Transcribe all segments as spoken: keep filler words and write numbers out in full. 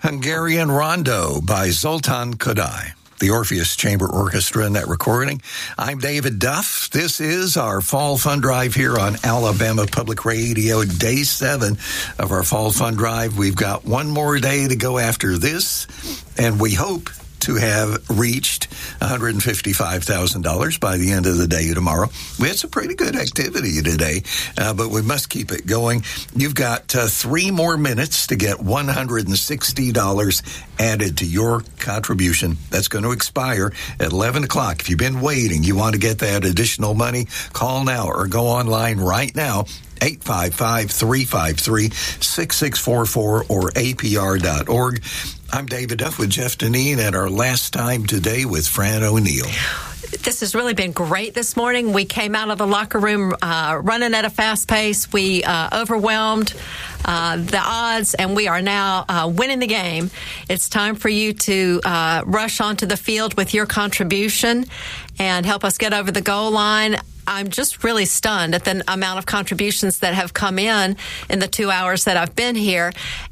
Hungarian Rondo by Zoltan Kodály, the Orpheus Chamber Orchestra in that recording. I'm David Duff. This is our Fall Fund Drive here on Alabama Public Radio, day seven of our Fall Fund Drive. We've got one more day to go after this, and we hope to have reached one hundred fifty-five thousand dollars by the end of the day tomorrow. We had some pretty good activity today, uh, but we must keep it going. You've got uh, three more minutes to get one hundred sixty dollars added to your contribution. That's going to expire at eleven o'clock. If you've been waiting, you want to get that additional money, call now or go online right now. eight five five, three five three, six six four four or A P R dot org. I'm David Duff with Jeff Deneen, and our last time today with Fran O'Neill. This has really been great this morning. We came out of the locker room uh, running at a fast pace. We uh, overwhelmed uh, the odds, and we are now uh, winning the game. It's time for you to uh, rush onto the field with your contribution and help us get over the goal line. I'm just really stunned at the amount of contributions that have come in in the two hours that I've been here.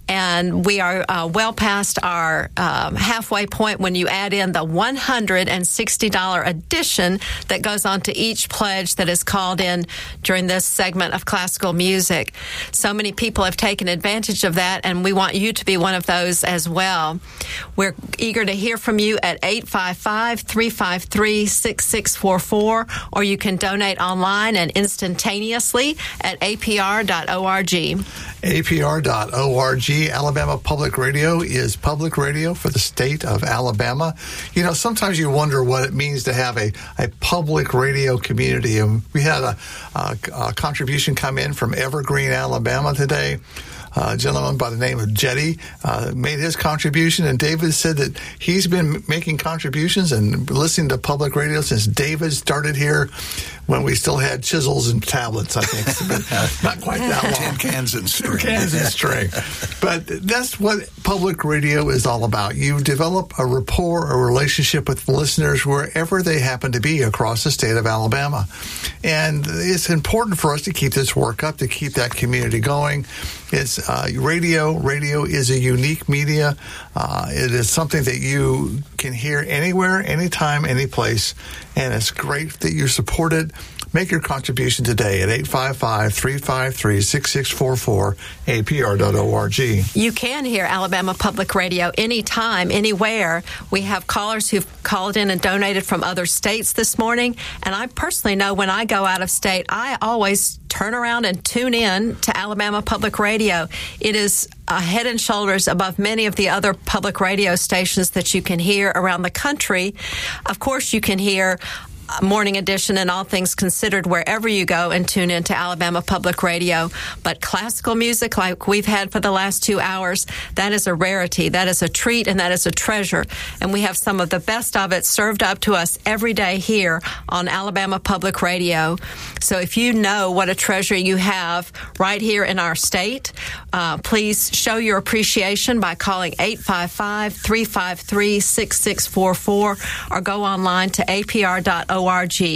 And we are uh, well past our um, halfway point when you add in the one hundred sixty dollars addition that goes on to each pledge that is called in during this segment of classical music. So many people have taken advantage of that, and we want you to be one of those as well. We're eager to hear from you at eight five five, three five three, six six four four, or you can donate online and instantaneously at A P R dot org. A P R dot org. Alabama Public Radio is public radio for the state of Alabama. You know, sometimes you wonder what it means to have a, a public radio community. And we had a, a, a contribution come in from Evergreen, Alabama today. Uh, a gentleman by the name of Jetty uh, made his contribution, and David said that he's been making contributions and listening to public radio since David started here when we still had chisels and tablets, I think. It's been not quite that long. Tin cans and string. Cans and string. But that's what public radio is all about. You develop a rapport, a relationship with listeners wherever they happen to be across the state of Alabama. And it's important for us to keep this work up, to keep that community going. It's uh, radio. Radio is a unique media. Uh, it is something that you can hear anywhere, anytime, any place. And it's great that you support it. Make your contribution today at eight five five, three five three, six six four four, A P R dot org. You can hear Alabama Public Radio anytime, anywhere. We have callers who've called in and donated from other states this morning. And I personally know when I go out of state, I always turn around and tune in to Alabama Public Radio. It is uh, head and shoulders above many of the other public radio stations that you can hear around the country. Of course, you can hear Morning Edition and All Things Considered wherever you go and tune into Alabama Public Radio. But classical music like we've had for the last two hours, that is a rarity, that is a treat, and that is a treasure. And we have some of the best of it served up to us every day here on Alabama Public Radio. So if you know what a treasure you have right here in our state, uh, please show your appreciation by calling eight five five, three five three, six six four four or go online to A P R dot org.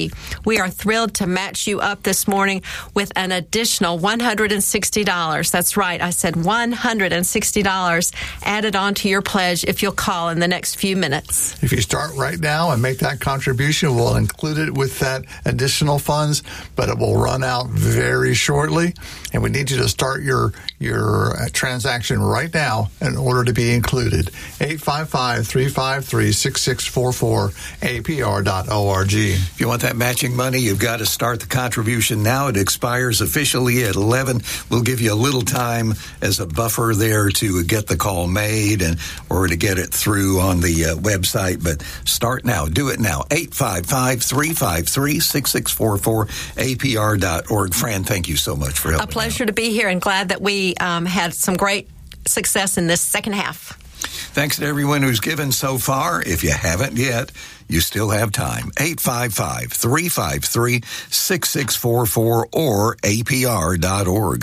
We are thrilled to match you up this morning with an additional one hundred sixty dollars. That's right, I said one hundred sixty dollars added onto your pledge if you'll call in the next few minutes. If you start right now and make that contribution, we'll include it with that additional funds, but it will run out very shortly, and we need you to start your your transaction right now in order to be included. eight five five, three five three, six six four four, A P R dot org. If you want that matching money, you've got to start the contribution now. It expires officially at eleven. We'll give you a little time as a buffer there to get the call made and or to get it through on the uh, website. But start now. Do it now. eight five five, three five three, six six four four, A P R dot org. Fran, thank you so much for helping. A pleasure out. to be here, and glad that we um, had some great success in this second half. Thanks to everyone who's given so far. If you haven't yet, you still have time. eight five five, three five three, six six four four or A P R dot org.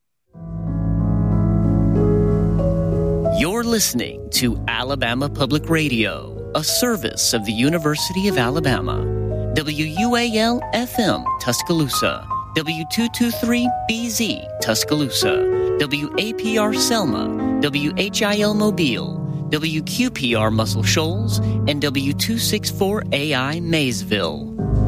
You're listening to Alabama Public Radio, a service of the University of Alabama. W U A L F M, Tuscaloosa. W two twenty-three B Z, Tuscaloosa. W A P R Selma. W H I L Mobile. W Q P R Muscle Shoals, and W two sixty-four A I Maysville.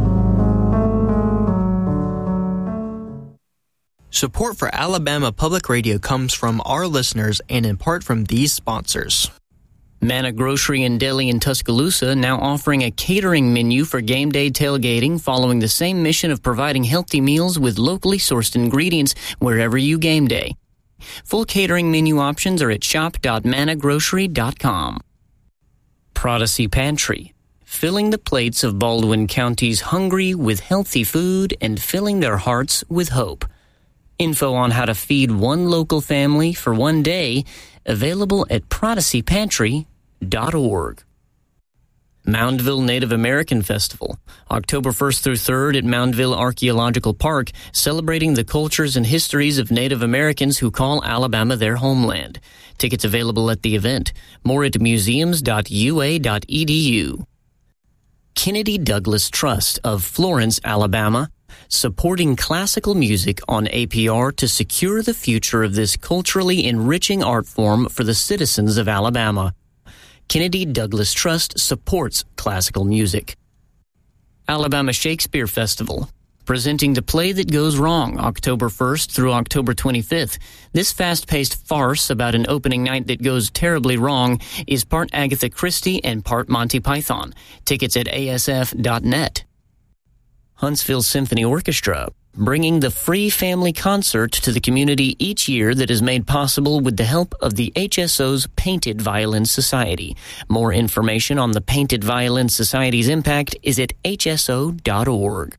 Support for Alabama Public Radio comes from our listeners and in part from these sponsors. Manna Grocery and Deli in Tuscaloosa now offering a catering menu for game day tailgating, following the same mission of providing healthy meals with locally sourced ingredients wherever you game day. Full catering menu options are at shop dot manna grocery dot com. Prodigy Pantry, filling the plates of Baldwin County's hungry with healthy food and filling their hearts with hope. Info on how to feed one local family for one day, available at prodigy pantry dot org. Moundville Native American Festival, October first through third at Moundville Archaeological Park, celebrating the cultures and histories of Native Americans who call Alabama their homeland. Tickets available at the event. More at museums dot u a dot e d u. Kennedy Douglas Trust of Florence, Alabama, supporting classical music on A P R to secure the future of this culturally enriching art form for the citizens of Alabama. Kennedy Douglas Trust supports classical music. Alabama Shakespeare Festival, presenting The Play That Goes Wrong, October first through October twenty-fifth. This fast-paced farce about an opening night that goes terribly wrong is part Agatha Christie and part Monty Python. Tickets at a s f dot net. Huntsville Symphony Orchestra, bringing the free family concert to the community each year that is made possible with the help of the H S O's Painted Violin Society. More information on the Painted Violin Society's impact is at h s o dot org.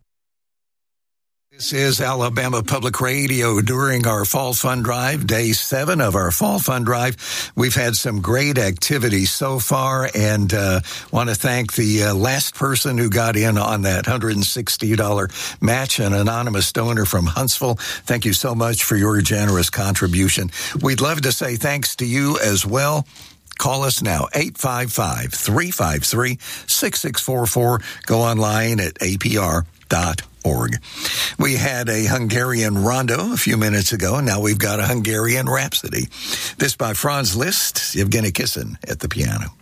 This is Alabama Public Radio during our Fall Fund Drive, day seven of our Fall Fund Drive. We've had some great activity so far, and uh, want to thank the uh, last person who got in on that one hundred sixty dollars match, an anonymous donor from Huntsville. Thank you so much for your generous contribution. We'd love to say thanks to you as well. Call us now, eight five five, three five three, six six four four. Go online at a p r dot org. We had a Hungarian rondo a few minutes ago, and now we've got a Hungarian Rhapsody. This by Franz Liszt, Evgeny Kissin at the piano.